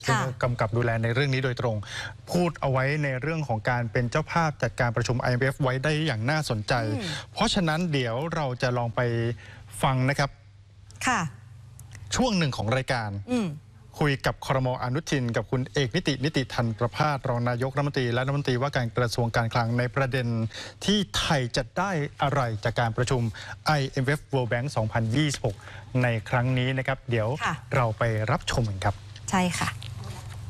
ซึ่งกำกับดูแลในเรื่องนี้โดยตรงพูดเอาไว้ในเรื่องของการเป็นเจ้าภาพจัดการประชุม IMF ไว้ได้อย่างน่าสนใจเพราะฉะนั้นเดี๋ยวเราจะลองไปฟังนะครับช่วงหนึ่งของรายการคุยกับครม.อนุทินกับคุณเอกนิติธันประภาสรองนายกรัฐมนตรีและรัฐมนตรีว่าการกระทรวงการคลังในประเด็นที่ไทยจะได้อะไรจากการประชุม IMF World Bank 2026 ในครั้งนี้นะครับเดี๋ยวเราไปรับชมกันครับใช่ค่ะ